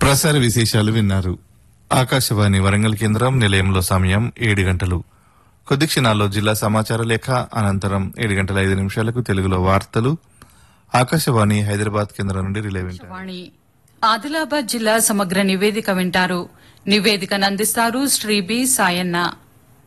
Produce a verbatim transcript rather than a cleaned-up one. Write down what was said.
ప్రసార విశేషాలు విన్నారు. ఆకాశవాణి వరంగల్ కేంద్రం నిలయంలో సమయం ఏడు గంటలు. కొద్ది క్షణాల్లో జిల్లా సమాచార లేఖ, అనంతరం ఏడు గంటల ఐదు నిమిషాలకు తెలుగులో వార్తలు ఆకాశవాణి హైదరాబాద్ కేంద్రం నుండి రిలే వింటారు. ఆదిలాబాద్ జిల్లా సమగ్ర నివేదిక వింటారు. నివేదికను అందిస్తారు శ్రీ బి సాయన్న.